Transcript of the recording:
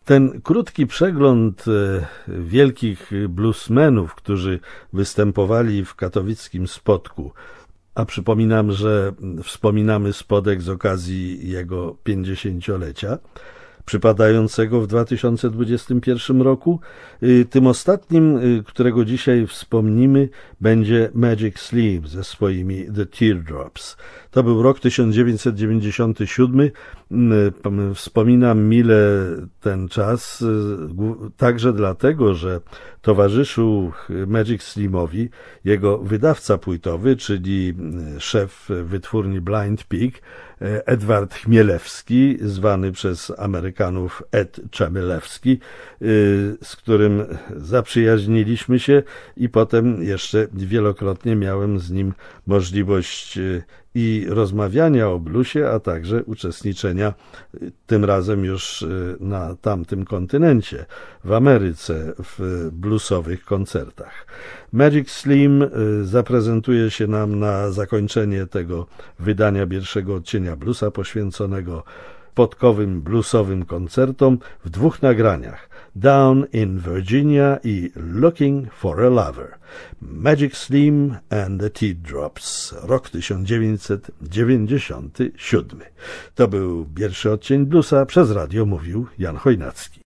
Ten krótki przegląd wielkich bluesmenów, którzy występowali w katowickim Spodku, a przypominam, że wspominamy Spodek z okazji jego 50-lecia, przypadającego w 2021 roku. Tym ostatnim, którego dzisiaj wspomnimy, będzie Magic Slim ze swoimi The Teardrops. To był rok 1997. Wspominam mile ten czas, także dlatego, że towarzyszył Magic Slimowi jego wydawca płytowy, czyli szef wytwórni Blind Pig, Edward Chmielewski, zwany przez Amerykanów Ed Chmielewski, z którym zaprzyjaźniliśmy się i potem jeszcze wielokrotnie miałem z nim możliwość i rozmawiania o bluesie, a także uczestniczenia tym razem już na tamtym kontynencie, w Ameryce, w bluesowych koncertach. Magic Slim zaprezentuje się nam na zakończenie tego wydania pierwszego odcienia bluesa poświęconego podkowym bluesowym koncertom w dwóch nagraniach: Down in Virginia i Looking for a Lover. Magic Slim and the Teardrops, rok 1997. To był pierwszy odcień bluesa, przez radio mówił Jan Chojnacki.